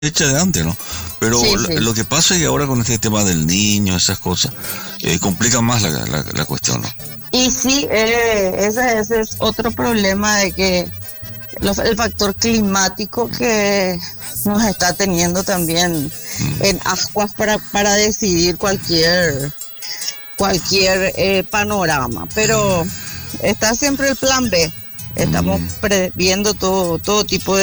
hecha de antes, ¿no? Pero Sí, sí. lo que pasa es que ahora con este tema del niño, esas cosas, complica más la cuestión, ¿no? Y sí, ese es otro problema de que el factor climático que nos está teniendo también en ascuas para decidir cualquier panorama. Pero está siempre el plan B. Estamos previendo todo tipo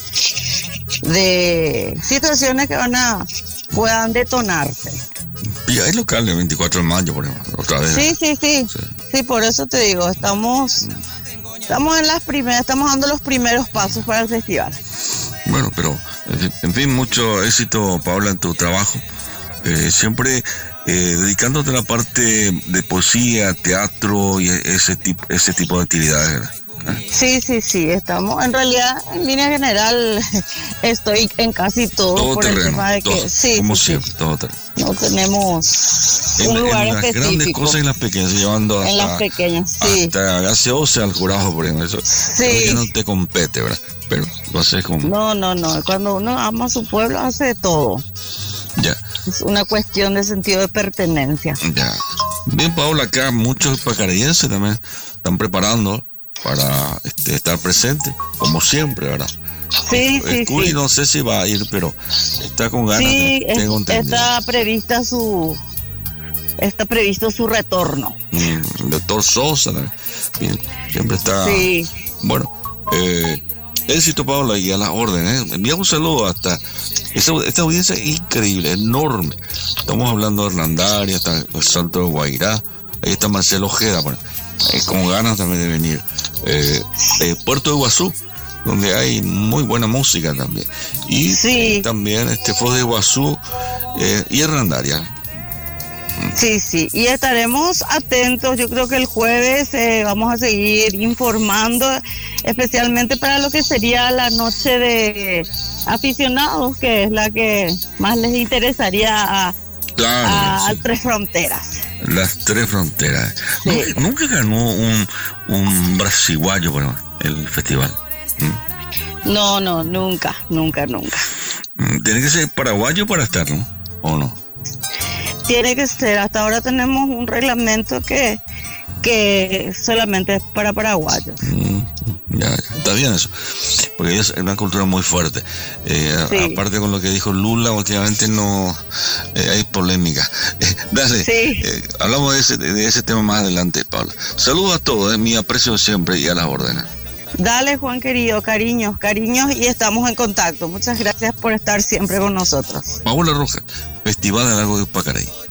de situaciones que puedan detonarse. Y hay local el 24 de mayo, por ejemplo, otra vez. Sí, por eso te digo, estamos estamos dando los primeros pasos para el festival. Bueno, pero en fin, mucho éxito, Paula, en tu trabajo. Siempre dedicándote a la parte de poesía, teatro y ese tipo de actividades, ¿verdad? Sí, estamos, en realidad, en línea general, estoy en casi todo por terreno, el tema de que, como siempre, todo terreno. No tenemos un lugar en las específico. Grandes cosas y en las pequeñas, llevando en las pequeñas, sí. Hasta gaseosa al jurado, por ejemplo, eso que no te compete, ¿verdad? Pero lo haces como... No, cuando uno ama a su pueblo, hace de todo. Ya. Es una cuestión de sentido de pertenencia. Ya. Bien, Paula, acá muchos pacarayenses también están preparando para estar presente, como siempre, ¿verdad? Sí. Curi no sé si va a ir, pero está con ganas. Sí, tengo entendido. Está previsto su retorno. Doctor Sosa, bien, siempre está. Sí. Bueno, éxito, Paula, y a las órdenes. Envía un saludo hasta esta audiencia es increíble, enorme. Estamos hablando de Hernandaria, hasta el Salto de Guairá. Ahí está Marcelo Ojeda, bueno, con ganas también de venir. Puerto de Iguazú, donde hay muy buena música también. Y también Foz de Iguazú y Hernandaria. Sí, y estaremos atentos. Yo creo que el jueves vamos a seguir informando, especialmente para lo que sería la noche de aficionados, que es la que más les interesaría a Tres Fronteras. Las Tres Fronteras. Sí. Nunca ganó un brasiguayo, bueno, el festival. No, nunca. Tiene que ser paraguayo para estar, ¿no? ¿O no? Tiene que ser. Hasta ahora tenemos un reglamento que solamente es para paraguayos. Ya, está bien eso, porque es una cultura muy fuerte. Aparte con lo que dijo Lula, últimamente no hay polémica. Dale, hablamos de ese tema más adelante, Paula. Saludos a todos, mi aprecio siempre y a las órdenes. Dale, Juan querido, cariños, y estamos en contacto. Muchas gracias por estar siempre con nosotros. Paula Rojas, Festival de Lago de Pacaraí.